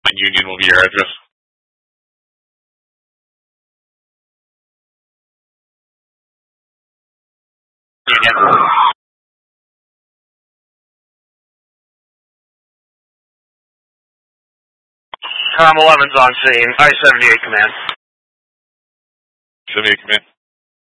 Union will be your address. Com 11's on scene. I-78 command. 78 command.